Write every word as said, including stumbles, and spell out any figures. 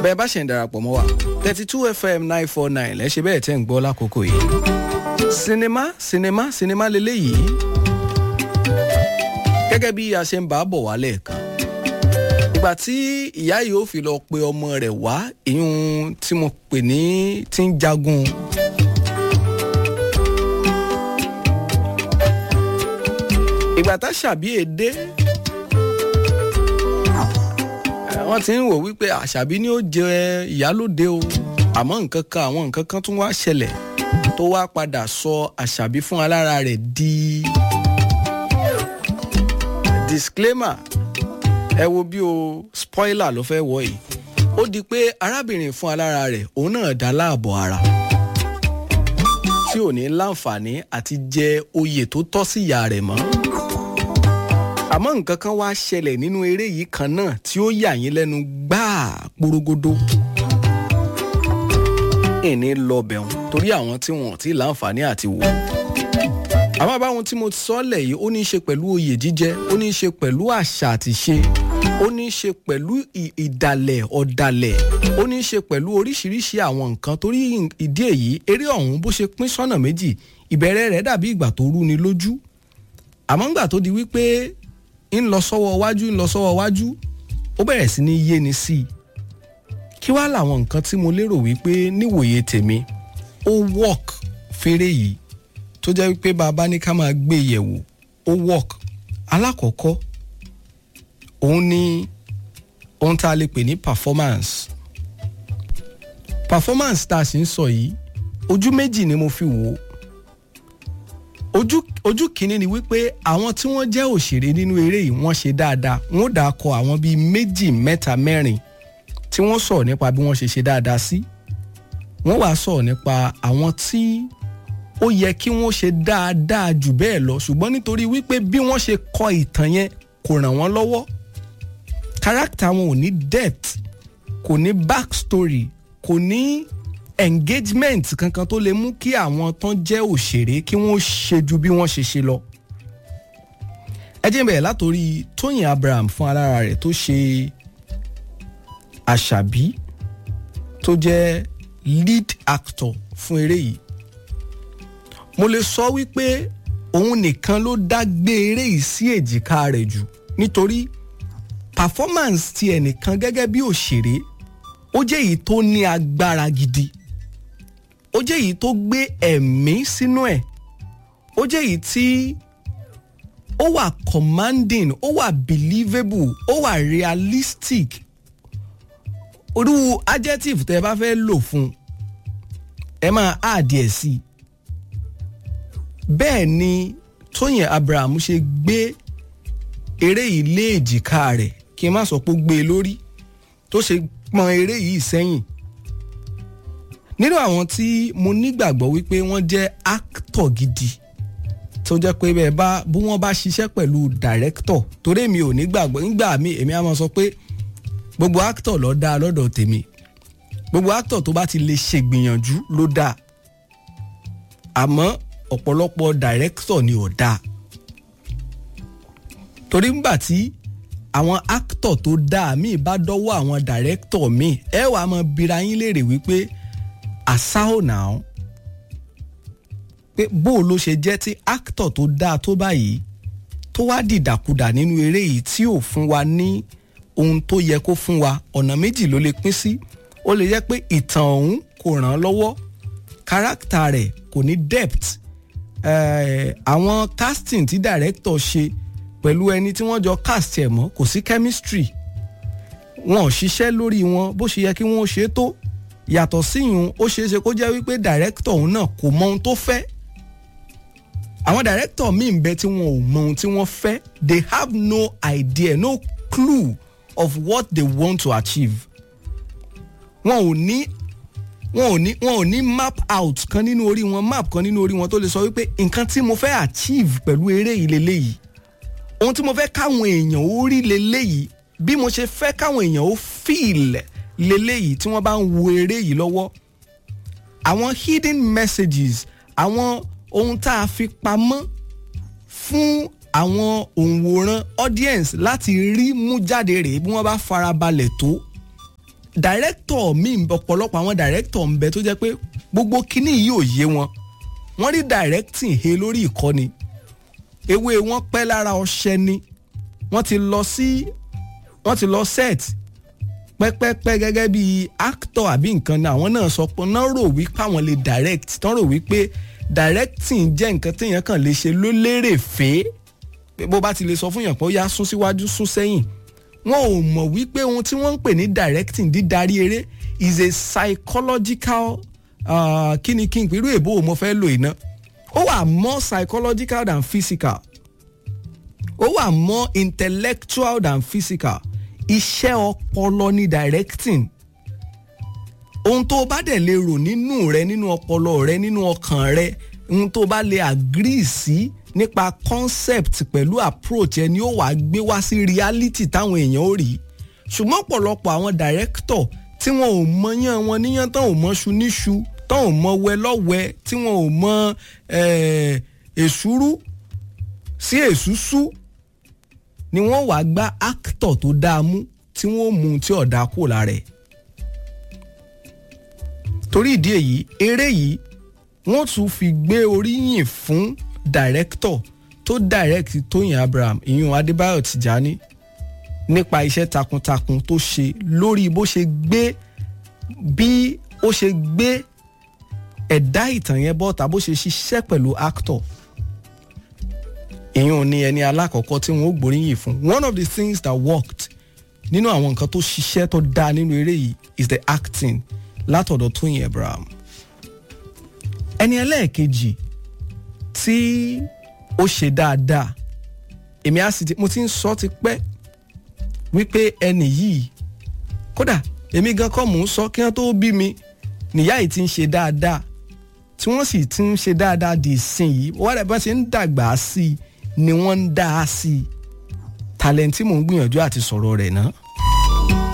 bẹ́ẹ̀ bá ṣe ń darapọ̀ mọ́ wa thirty two F M nine four nine lẹ́ ṣe bẹ́ẹ̀ tẹ́ ń gbọ́ lákòókò yìí. sinimá sinimá sinimá lélẹ́yìí gẹ́gẹ́ bí a ṣe ń bá a bọ̀ wálẹ̀ kan ìgbà tí ìyá yìí ó fi lọ pe ọmọ rẹ̀ wá ìyún tí mo pè ní tí ń jagun ìgbà tá ṣàbí èdè wọ́n ti ń wò wípé àṣàbí ni ó jẹ ìyálóde o àmọ́ nǹkan kan àwọn nǹkan kan tún wá ṣẹlẹ̀ tó wá padà sọ àṣàbí fún alára rẹ̀ di disclaimer ẹ wo bí o spoiler ló fẹ́ wọ̀ yìí ó di pé arábìnrin fún alára rẹ̀ òun náà dá láàbọ̀ ara tí ò ní láǹfààní àti jẹ oyè tó tọ́ sí ìyá rẹ̀ mọ́ àmọ́ nǹkan kan wá ṣẹlẹ̀ nínú eré yìí kan náà tí ó yà yín lẹ́nu gbáà porogodo ìní lọ́bẹ̀ wọn torí àwọn tí wọn ò tí láǹfààní àti wò àmọ́ báwọn tí mo sọ lẹ̀ yìí ó ní í ṣe pẹ̀lú oyè jíjẹ ó ní í ṣe pẹ̀lú àṣà àti ṣe ó ní í ṣe pẹ̀lú ìdàlẹ̀ ọ̀dàlẹ̀ ó ní í ṣe pẹ̀lú oríṣiríṣi àwọn nǹkan torí ìdí èyí eré ọ̀hún bó ṣe pín sọ́nà méjì ìbẹ̀rẹ̀ rẹ̀ dàbí ìgbà tó rú ni lójú àmọ́ ńgbà tó di wípé ń lọ sọ́wọ́ wájú ń lọ sọ́wọ́ wájú ó bẹ̀rẹ̀ sí ní yé ni sí i kí wá làwọn nǹkan tí mo lérò wípé níwòye tèmi ó work fèrè yìí tó jẹ́ wípé bàbá ní ká máa gbé yẹ̀wò ó work alákọ̀ọ́kọ́ òun ni ohun tá a lè pè ní performance performance tá a sì ń sọ yìí ojú méjì ni mo fi wò ó ojú ojú kìíní ni wípé àwọn tí wọ́n jẹ́ òṣèré nínú eré yìí wọ́n ṣe dáadáa wọ́n dà kọ àwọn bíi méjì mẹ́ta mẹ́rin tí wọ́n sọ̀rọ̀ nípa bí wọ́n ṣe ṣe dáadáa sí wọ́n wá sọ̀rọ̀ nípa àwọn tí ó yẹ kí wọ́n ṣe dáadáa jù bẹ́ẹ̀ lọ ṣùgbọ́n nítorí wípé bí wọ́n ṣe kọ ìtàn yẹn kò ràn wọ́n lọ́wọ́ káràkítà wọn ò ní depth kò ní backstory kò ní engagement kankan tó lè mú kí àwọn tán jẹ́ òṣèré kí wọ́n ṣe ju bí wọ́n ṣe ṣe lọ. ẹ jẹ́ bẹ̀rẹ̀ látòrí Tóyìn Abraham fún alára rẹ̀ tó ṣe àṣàbí tó jẹ́ lead actor fún eré yìí. mo lè sọ wípé òun nìkan ló dá gbé eré yìí sí èjìká rẹ̀ jù nítorí performance ti ẹnìkan gẹ́gẹ́ bí òṣèré ó jẹ́ èyí tó ní agbára gidi ó jẹ́ èyí tó gbé ẹ̀mí sínú ẹ̀ ó jẹ́ èyí tí ó wà commanding ó wà believable ó wà realistic irú adjective tẹ́ ẹ bá fẹ́ lò fún ẹ máa add ẹ̀ sí bẹ́ẹ̀ ni Tóyìn Abraham ṣe gbé eré yìí lé èjìká rẹ̀ kí n má sọ pé ó gbé e lórí tó ṣe pọn eré yìí sẹ́yìn nínú àwọn tí mo nígbàgbọ́ wípé wọ́n jẹ́ actor gidi tó jẹ́ pé bẹ́ẹ̀ bá bí wọ́n bá ṣiṣẹ́ pẹ̀lú director torí mi ò nígbàgbọ́ nígbà mi èmi á máa sọ pé gbogbo actor ló dáa lọ́dọ̀ tèmi gbogbo actor tó bá ti lè ṣègbìyànjú ló dáa àmọ́ ọ̀pọ̀lọpọ̀ director ni ò dáa torí nígbà tí àwọn actor tó dáa míì bá dọ́wọ́ àwọn director míì ẹ wàá mọ bira yín léèrè wípé àsáò náà pé bó ló ṣe jẹ́ tí actor tó dáa tó báyìí tó wá dìdàkudà nínú eré yìí tí ò fún wa ní ohun tó yẹ kó fún wa ọ̀nà méjì ló lè pín sí ó lè jẹ́ pé ìtàn ọ̀hún kò ràn án lọ́wọ́ káràkítà rẹ̀ kò ní depth àwọn casting tí director ṣe pẹ̀lú ẹni tí wọ́n jọ cast ẹ̀ mọ́ kò sí chemistry wọn ò ṣiṣẹ́ lórí wọn bó ṣe yẹ kí wọ́n ṣe tó yàtọ̀ síyùn ó ṣeé ṣe kó jẹ́ wípé director òun náà kò mọ ohun tó fẹ́ àwọn director míì ń bẹ tí wọn ò mọ ohun tí wọ́n fẹ́ they have no idea no clue of what they want to achieve wọn ò ní wọn ò ní wọn ò ní map out kan nínú orí wọn map kan nínú orí wọn tó lè sọ wípé nǹkan tí mo fẹ́ achieve pẹ̀lú eré yìí lélẹ́yìí ohun tí mo fẹ́ káwọn èèyàn ó rí leléyìí bí mo ṣe fẹ́ káwọn èèyàn ó feel leléyìí tí wọ́n bá ń wo eré yìí lọ́wọ́ àwọn hidden messages àwọn ohun tá a fi pamọ́ fún àwọn òǹwòran audience láti rí mú jáde rèé bí wọ́n bá farabalẹ̀ tó director mi ọ̀pọ̀lọpọ̀ àwọn director ń bẹ tó jẹ́ pé gbogbo kíní yìí ò yé wọn wọ́n rí directing he lórí ìkọ́ni ewé wọn pẹ́ lára ọṣẹ ni wọ́n ti lọ sí wọ́n ti lọ set pẹ́pẹ́pẹ́ gẹ́gẹ́ bí actor àbí nǹkan náà àwọn náà sọ pé náà rò wípé àwọn lè direct tán rò wípé directing jẹ́ nǹkan téèyàn kàn lè ṣe ló lérè fèé bó bá ti lè sọ fún yàn pé ó yá sún síwájú sún sẹ́yìn wọn ò mọ̀ wípé ohun tí wọ́n ń pè ní directing dídarí eré is a psychological uh, kí ni kí n pè irú èbó mo fẹ́ lò iná ó wà more psychological than physical ó wà more intellectual than physical iṣẹ́ ọpọlọ ní directing ohun tó bá dẹ̀ lè rò nínú rẹ nínú ọpọlọ rẹ nínú ọkàn rẹ ohun tó bá lè agree sí nípa concept pẹ̀lú approach ẹni ó wàá gbé wá sí reality táwọn èèyàn ó rí ṣùgbọ́n ọ̀pọ̀lọpọ̀ àwọn director tí wọn ò mọyán wọn níyàn tán ò mọ ṣu níṣu tán ò mọ wẹ lọ́wẹ́ tí wọn ò mọ èṣúrú sí èṣúṣú ni wọ́n wàá gba actor tó dáa mú tí wọ́n mú tí ọ̀dà kò lára ẹ̀ torí ìdí èyí eré yìí wọ́n tún fi gbé oríyìn fún director tó direct Tóyìn Abraham ìyún Adébáyọ̀ Tìjání nípa iṣẹ́ takuntakun tó ṣe lórí bó ṣe gbé bí ó ṣe gbé ẹ̀dá ìtàn yẹn bọ́ta bó ṣe ṣiṣẹ́ pẹ̀lú actor ìyún ni ẹni alákọ̀ọ́kọ́ tí wọ́n ó gbóríyìn fún one of the things that worked nínú àwọn nǹkan tó ṣiṣẹ́ tó dáa nínú eré yìí is the acting látọ̀dọ̀ Tóyìn Abraham ẹni ẹlẹ́ẹ̀kejì tí ó ṣe dáadáa èmi á sì ti mo ti ń sọ ti pẹ́ wípé ẹni yìí kódà èmi gan kọ́ mò ń sọ kí wọ́n tó bí mi nìyá yìí ti ń ṣe dáadáa tí wọ́n sì ti ń ṣe dáadáa di ìsìn yìí wọ́n rẹ̀ bá ṣe ń dàgbà sí i ni wọ́n ń dá a sí i talent tí mò ń gbìyànjú àti sọ̀rọ̀ rẹ̀ náà